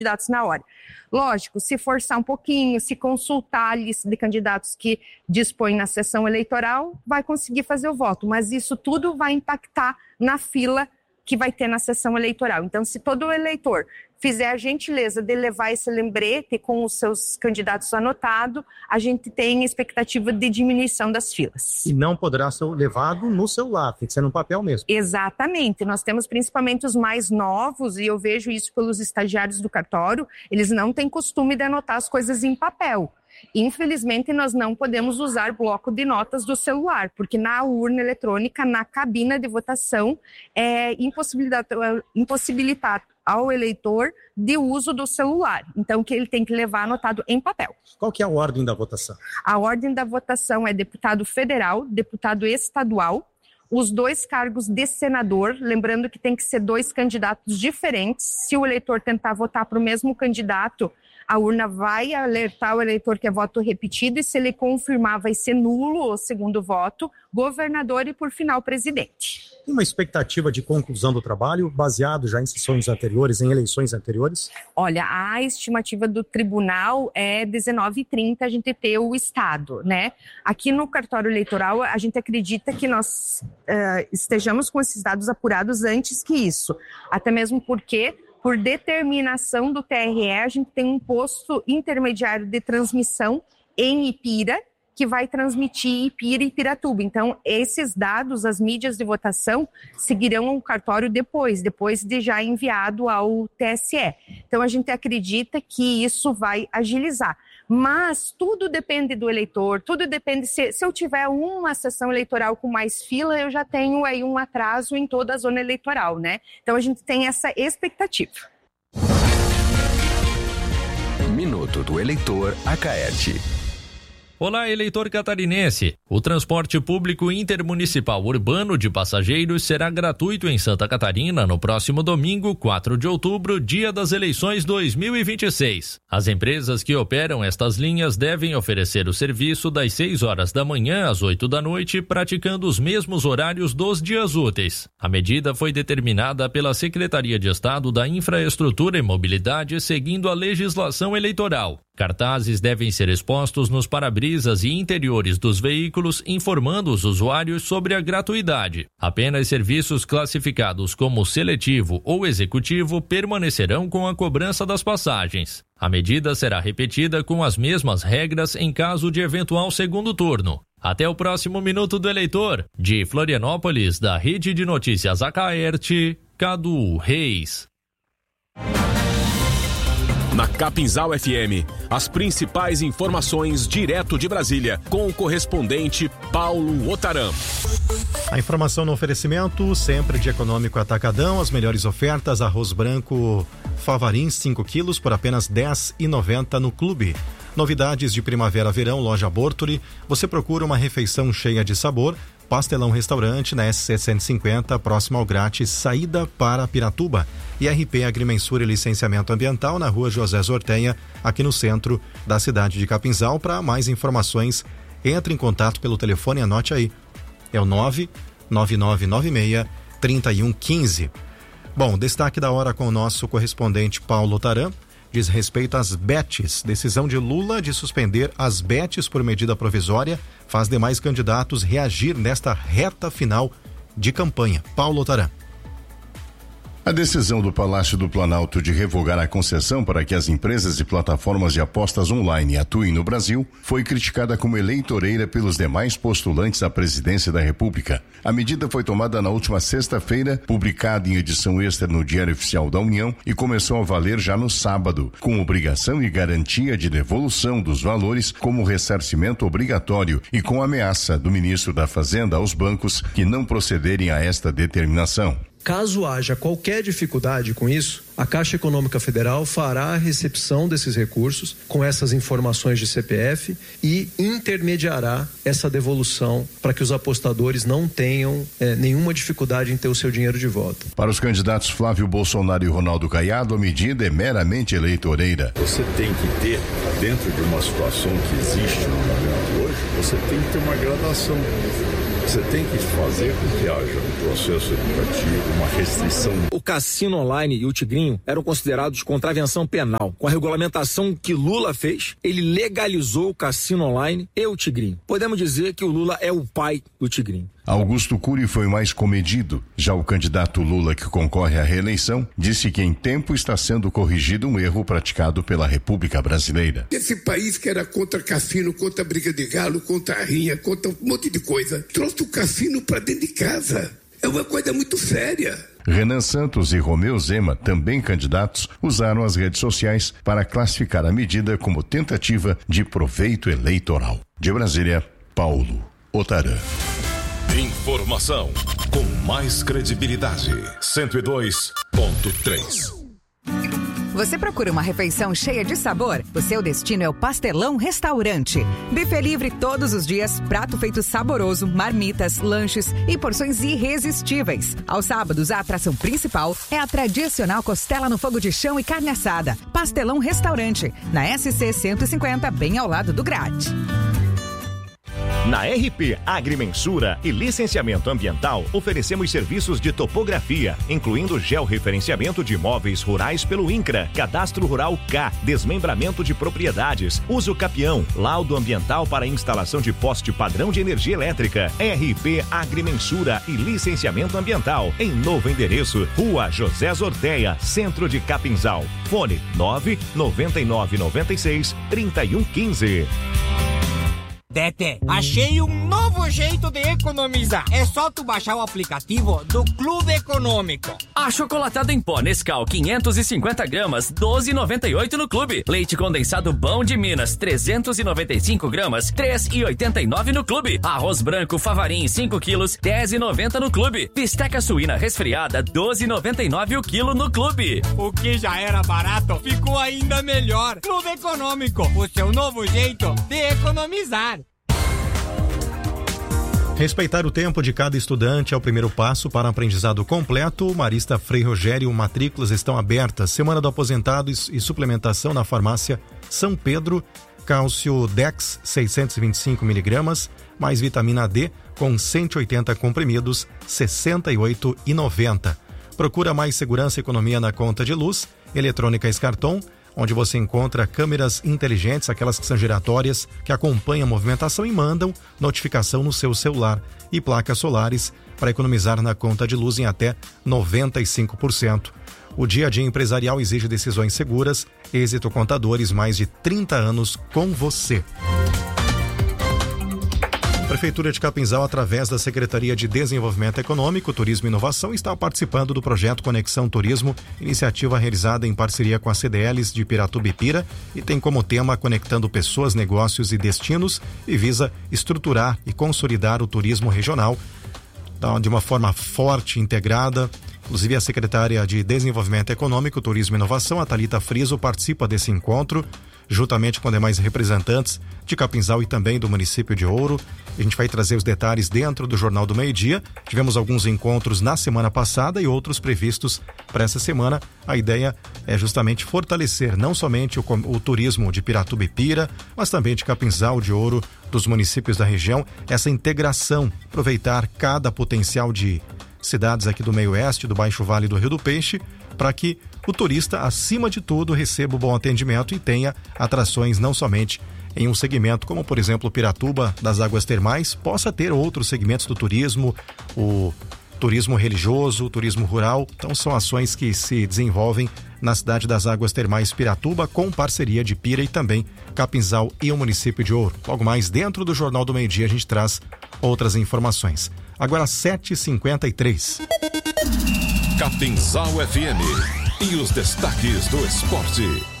candidatos na hora. Lógico, se forçar um pouquinho, se consultar a lista de candidatos que dispõe na sessão eleitoral, vai conseguir fazer o voto, mas isso tudo vai impactar na fila que vai ter na sessão eleitoral. Então, se todo eleitor fizer a gentileza de levar esse lembrete com os seus candidatos anotados, a gente tem expectativa de diminuição das filas. E não poderá ser levado no celular, tem que ser no papel mesmo. Exatamente. Nós temos principalmente os mais novos, e eu vejo isso pelos estagiários do cartório, eles não têm costume de anotar as coisas em papel. Infelizmente, nós não podemos usar bloco de notas do celular, porque na urna eletrônica, na cabina de votação, é impossibilitado ao eleitor de uso do celular. Então, que ele tem que levar anotado em papel. Qual que é a ordem da votação? A ordem da votação é deputado federal, deputado estadual, os 2 cargos de senador, lembrando que tem que ser 2 candidatos diferentes. Se o eleitor tentar votar para o mesmo candidato, a urna vai alertar o eleitor que é voto repetido, e se ele confirmar, vai ser nulo o segundo voto, governador e, por final, presidente. Tem uma expectativa de conclusão do trabalho, baseado já em sessões anteriores, em eleições anteriores? Olha, a estimativa do tribunal é 19h30 a gente ter o estado, né? Aqui no cartório eleitoral, a gente acredita que nós estejamos com esses dados apurados antes que isso, até mesmo porque, por determinação do TRE, a gente tem um posto intermediário de transmissão em Ipira, que vai transmitir Ipira e Piratuba. Então, esses dados, as mídias de votação, seguirão o cartório depois de já enviado ao TSE. Então, a gente acredita que isso vai agilizar. Mas tudo depende do eleitor, tudo depende, se eu tiver uma sessão eleitoral com mais fila, eu já tenho aí um atraso em toda a zona eleitoral, né? Então, a gente tem essa expectativa. Minuto do Eleitor Acaerte. Olá, eleitor catarinense. O transporte público intermunicipal urbano de passageiros será gratuito em Santa Catarina no próximo domingo, 4 de outubro, dia das eleições 2026. As empresas que operam estas linhas devem oferecer o serviço das 6 horas da manhã às 8 da noite, praticando os mesmos horários dos dias úteis. A medida foi determinada pela Secretaria de Estado da Infraestrutura e Mobilidade, seguindo a legislação eleitoral. Cartazes devem ser expostos nos para-brisas e interiores dos veículos, informando os usuários sobre a gratuidade. Apenas serviços classificados como seletivo ou executivo permanecerão com a cobrança das passagens. A medida será repetida com as mesmas regras em caso de eventual segundo turno. Até o próximo Minuto do Eleitor. De Florianópolis, da Rede de Notícias Acaerte, Cadu Reis. Na Capinzal FM, as principais informações direto de Brasília, com o correspondente Paulo Otaram. A informação no oferecimento, sempre de Econômico Atacadão, as melhores ofertas, arroz branco Favarim 5 quilos por apenas R$10,90 no clube. Novidades de primavera-verão, loja Bortoli, você procura uma refeição cheia de sabor, Pastelão Restaurante na SC 150, próximo ao grátis, saída para Piratuba. E RP Agrimensura e Licenciamento Ambiental na rua José Zortenha, aqui no centro da cidade de Capinzal. Para mais informações, entre em contato pelo telefone, anote aí, é o 99996-3115. Bom, destaque da hora com o nosso correspondente Paulo Otaram, diz respeito às bets. Decisão de Lula de suspender as bets por medida provisória faz demais candidatos reagir nesta reta final de campanha. Paulo Otaram. A decisão do Palácio do Planalto de revogar a concessão para que as empresas e plataformas de apostas online atuem no Brasil foi criticada como eleitoreira pelos demais postulantes à presidência da República. A medida foi tomada na última sexta-feira, publicada em edição extra no Diário Oficial da União e começou a valer já no sábado, com obrigação e garantia de devolução dos valores como ressarcimento obrigatório e com ameaça do ministro da Fazenda aos bancos que não procederem a esta determinação. Caso haja qualquer dificuldade com isso, a Caixa Econômica Federal fará a recepção desses recursos com essas informações de CPF e intermediará essa devolução para que os apostadores não tenham nenhuma dificuldade em ter o seu dinheiro de volta. Para os candidatos Flávio Bolsonaro e Ronaldo Caiado, a medida é meramente eleitoreira. Você tem que ter, dentro de uma situação que existe no momento hoje, você tem que ter uma gradação. Você tem que fazer com que haja um processo educativo, uma restrição. O cassino online e o tigrinho eram considerados contravenção penal. Com a regulamentação que Lula fez, ele legalizou o cassino online e o tigrinho. Podemos dizer que o Lula é o pai do tigrinho. Augusto Cury foi mais comedido. Já o candidato Lula, que concorre à reeleição, disse que em tempo está sendo corrigido um erro praticado pela República Brasileira. Esse país que era contra cassino, contra briga de galo, contra a rinha, contra um monte de coisa, trouxe o cassino para dentro de casa. É uma coisa muito séria. Renan Santos e Romeu Zema, também candidatos, usaram as redes sociais para classificar a medida como tentativa de proveito eleitoral. De Brasília, Paulo Otarã. Informação com mais credibilidade. 102.3. Você procura uma refeição cheia de sabor? O seu destino é o Pastelão Restaurante. Buffet livre todos os dias, prato feito saboroso, marmitas, lanches e porções irresistíveis. Aos sábados, a atração principal é a tradicional costela no fogo de chão e carne assada. Pastelão Restaurante, na SC 150, bem ao lado do Grade. Na RP Agrimensura e Licenciamento Ambiental, oferecemos serviços de topografia, incluindo georreferenciamento de imóveis rurais pelo INCRA, Cadastro Rural K, desmembramento de propriedades, uso capião, laudo ambiental para instalação de poste padrão de energia elétrica. RP Agrimensura e Licenciamento Ambiental, em novo endereço, Rua José Zorteia, Centro de Capinzal. Fone 99996-3115. Tete, achei um novo jeito de economizar. É só tu baixar o aplicativo do Clube Econômico. Achocolatado em pó Nescau 550 gramas, 12,98 no Clube. Leite condensado Bom de Minas, 395 gramas, 3,89 no Clube. Arroz branco Favarim 5 quilos, 10,90 no Clube. Bisteca suína resfriada, 12,99 o quilo no Clube. O que já era barato ficou ainda melhor. Clube Econômico, o seu novo jeito de economizar. Respeitar o tempo de cada estudante é o primeiro passo para um aprendizado completo. Marista Frei Rogério, matrículas estão abertas. Semana do aposentado e suplementação na farmácia São Pedro. Cálcio Dex 625 miligramas, mais vitamina D com 180 comprimidos, 68,90. Procura mais segurança e economia na conta de luz. Eletrônica Scarton, onde você encontra câmeras inteligentes, aquelas que são giratórias, que acompanham a movimentação e mandam notificação no seu celular, e placas solares para economizar na conta de luz em até 95%. O dia a dia empresarial exige decisões seguras. Êxito Contadores, mais de 30 anos com você. Prefeitura de Capinzal, através da Secretaria de Desenvolvimento Econômico, Turismo e Inovação, está participando do projeto Conexão Turismo, iniciativa realizada em parceria com as CDLs de Piratuba e Pira, e tem como tema conectando pessoas, negócios e destinos, e visa estruturar e consolidar o turismo regional de uma forma forte e integrada. Inclusive, a secretária de Desenvolvimento Econômico, Turismo e Inovação, a Thalita Friso, participa desse encontro, juntamente com demais representantes de Capinzal e também do município de Ouro. A gente vai trazer os detalhes dentro do Jornal do Meio-Dia. Tivemos alguns encontros na semana passada e outros previstos para essa semana. A ideia é justamente fortalecer não somente o turismo de Piratuba e Pira, mas também de Capinzal, de Ouro, dos municípios da região, essa integração, aproveitar cada potencial de cidades aqui do Meio-Oeste, do Baixo Vale do Rio do Peixe, para que o turista, acima de tudo, receba um bom atendimento e tenha atrações não somente em um segmento como, por exemplo, Piratuba das Águas Termais, possa ter outros segmentos do turismo, o turismo religioso, o turismo rural. Então são ações que se desenvolvem na cidade das Águas Termais Piratuba, com parceria de Pira e também Capinzal e o município de Ouro. Logo mais dentro do Jornal do Meio-Dia a gente traz outras informações. Agora 7h53. Capinzal FM e os destaques do esporte.